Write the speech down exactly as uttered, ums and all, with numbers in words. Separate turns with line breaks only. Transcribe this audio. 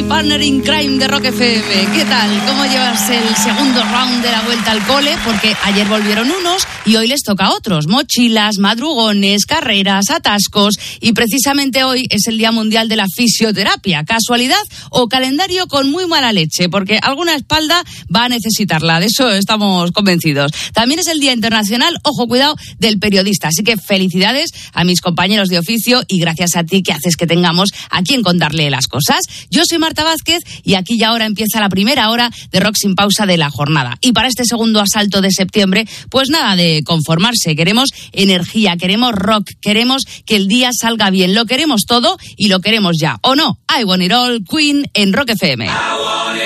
partner in crime de Rock F M. ¿Qué tal? ¿Cómo llevas el segundo round de la vuelta al cole? Porque ayer volvieron unos y hoy les toca a otros. Mochilas, madrugones, carreras, atascos. Y precisamente hoy es el Día Mundial de la Fisioterapia. ¿Casualidad o calendario con muy mala leche? Porque alguna espalda va a necesitarla. De eso estamos convencidos. También es el Día Internacional, ojo, cuidado, del periodista. Así que felicidades a mis compañeros de oficio y gracias a ti que haces que tengamos a quien contarle las cosas. Yo soy Marta Vázquez y aquí y ahora empieza la primera hora de Rock sin pausa de la jornada. Y para este segundo asalto de septiembre, pues nada de conformarse. Queremos energía, queremos rock, queremos que el día salga bien. Lo queremos todo y lo queremos ya. ¿O no? I Want It All, Queen en Rock F M.